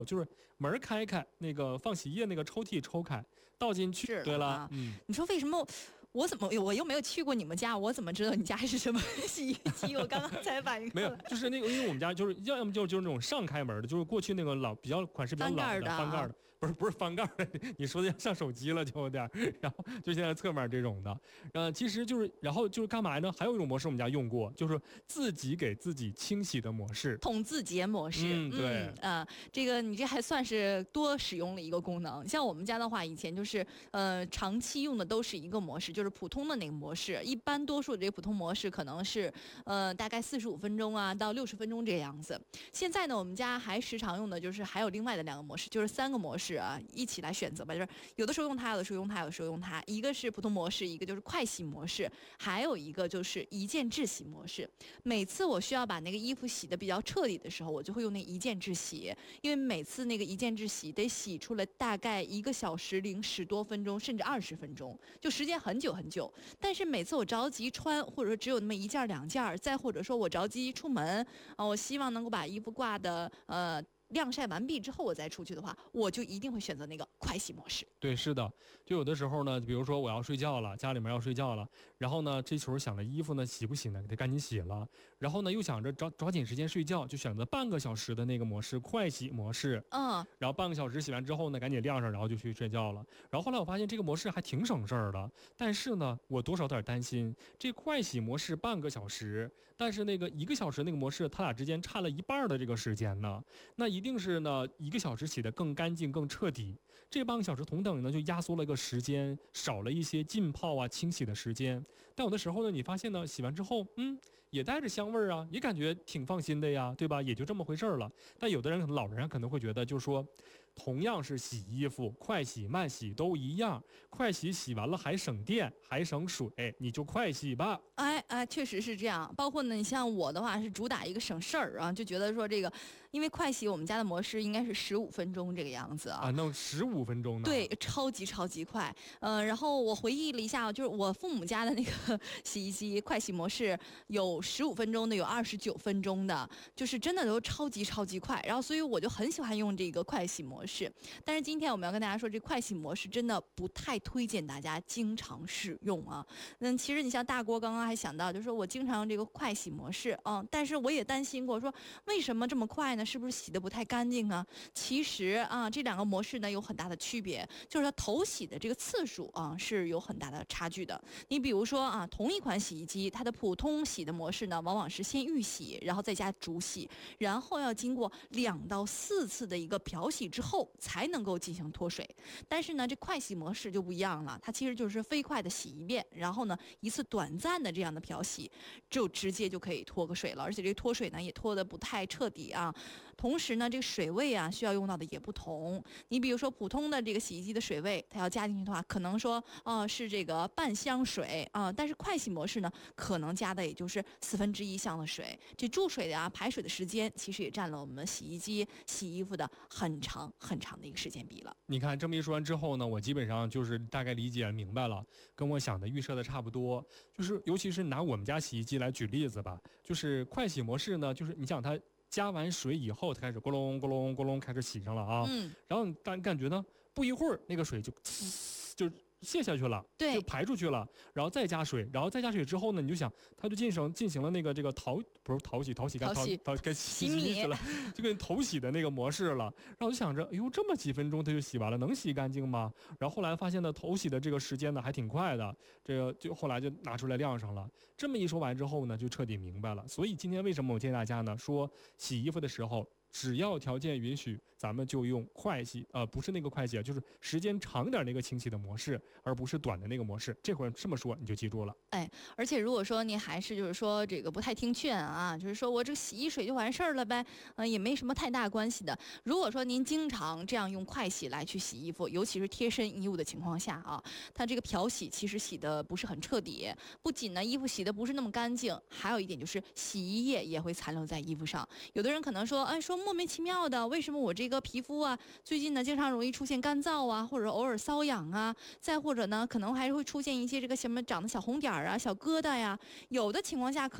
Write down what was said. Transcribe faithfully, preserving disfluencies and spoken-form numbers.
就是门开开，那个放洗衣液那个抽屉抽开，倒进去。 是对了， 啊， 嗯， 你说为什么？我怎么我又没有去过你们家，我怎么知道你家是什么洗衣机？我刚刚才反应过来。 没有，就是那个，因为我们家就是要么就就是那种上开门的，就是过去那个老比较款式比较老的翻盖的，不是不是翻盖的，你说的像手机了就有点，然后就现在侧面这种的，呃，其实就是然后就是干嘛呢？还有一种模式我们家用过，就是自己给自己清洗的模式， 统自洁模式。 嗯，对， 啊、嗯呃，这个你这还算是多使用了一个功能。像我们家的话，以前就是呃长期用的都是一个模式，就是普通的那个模式。一般多数的这个普通模式可能是呃大概四十五分钟啊到六十分钟这样子。现在呢，我们家还时常用的就是还有另外的两个模式，就是三个模式啊一起来选择吧，就是有的时候用它，有的时候用它，有的时候用它。一个是普通模式，一个就是快洗模式，还有一个就是一键制洗模式。每次我需要把那个衣服洗得比较彻底的时候，我就会用那一键制洗，因为每次那个一键制洗得洗出来大概一个小时零十多分钟，甚至二十分钟，就时间很久很久。但是每次我着急穿，或者说只有那么一件两件，再或者说我着急出门啊，我希望能够把衣服挂的呃。晾晒完毕之后，我再出去的话，我就一定会选择那个快洗模式。 对，是的，就有的时候呢，比如说我要睡觉了，家里面要睡觉了，然后呢，这时候想着衣服呢洗不洗呢，得赶紧洗了，然后呢又想着抓抓紧时间睡觉，就选择半个小时的那个模式，快洗模式。 嗯， 然后半个小时洗完之后呢，赶紧晾上，然后就去睡觉了。然后后来我发现这个模式还挺省事儿的，但是呢，我多少有点担心，这快洗模式半个小时，但是那个一个小时那个模式，它俩之间差了一半的这个时间呢，那一定是呢一个小时洗得更干净更彻底，这半个小时同等呢就压缩了一个时间，少了一些浸泡啊清洗的时间。但有的时候呢，你发现呢洗完之后，嗯，也带着香味儿啊，也感觉挺放心的呀，对吧？也就这么回事儿了。但有的人可能老人可能会觉得，就是说，同样是洗衣服，快洗慢洗都一样，快洗洗完了还省电还省水，你就快洗吧。 哎哎，确实是这样。包括呢，你像我的话是主打一个省事儿啊，就觉得说这个，因为快洗我们家的模式应该是十五分钟这个样子啊。 啊，那十五分钟呢？ 对，超级超级快。呃，然后我回忆了一下，就是我父母家的那个洗衣机快洗模式有十五分钟的，有二十九分钟的，就是真的都超级超级快。然后所以我就很喜欢用这个快洗模式。但是今天我们要跟大家说，这快洗模式真的不太推荐大家经常使用啊。嗯，其实你像大郭刚刚还想到，就是说我经常用这个快洗模式，嗯，但是我也担心过，说为什么这么快呢？是不是洗的不太干净啊？其实啊，这两个模式呢有很大的区别，就是它头洗的这个次数啊是有很大的差距的。你比如说啊，同一款洗衣机，它的普通洗的模式呢，往往是先预洗，然后再加煮洗，然后要经过两到四次的一个漂洗之后，才能够进行脱水。但是呢，这快洗模式就不一样了，它其实就是飞快的洗一遍，然后呢一次短暂的这样的漂洗，就直接就可以脱个水了，而且这个脱水呢也脱得不太彻底啊。同时呢，这个水位啊需要用到的也不同。你比如说普通的这个洗衣机的水位，它要加进去的话，可能说呃是这个半箱水啊、呃，但是快洗模式呢，可能加的也就是四分之一箱的水。这注水的啊排水的时间，其实也占了我们洗衣机洗衣服的很长很长的一个时间比了。 你看这么一说完之后呢，我基本上就是大概理解明白了，跟我想的预设的差不多。就是尤其是拿我们家洗衣机来举例子吧，就是快洗模式呢，就是你想它加完水以后，它开始咕隆咕隆咕隆开始洗上了啊， 嗯， 然后但感觉呢，不一会儿那个水就就泄下去了， 对， 就排出去了，然后再加水，然后再加水之后呢，你就想，它就进行进行了那个这个淘不是淘洗淘洗干淘洗淘跟洗衣服了，就跟头洗的那个模式了。然后我就想着，哎呦，这么几分钟它就洗完了，能洗干净吗？然后后来发现呢，头洗的这个时间呢还挺快的，这个就后来就拿出来晾上了。这么一说完之后呢，就彻底明白了。所以今天为什么我建议大家呢，说洗衣服的时候，只要条件允许，咱们就用快洗，呃，不是那个快洗，就是时间长点那个清洗的模式，而不是短的那个模式。这会儿这么说你就记住了。 哎，而且如果说您还是就是说这个不太听劝啊，就是说我这个洗衣水就完事儿了呗，嗯、呃，也没什么太大关系的。如果说您经常这样用快洗来去洗衣服，尤其是贴身衣物的情况下啊，它这个漂洗其实洗的不是很彻底，不仅呢衣服洗的不是那么干净，还有一点就是洗衣液也会残留在衣服上。有的人可能说，哎，说莫名其妙的，为什么我这个皮肤啊，最近呢经常容易出现干燥啊，或者偶尔瘙痒啊，再或者呢可能还会出现一些这个什么长的小红点儿啊、小疙瘩呀，有的情况下可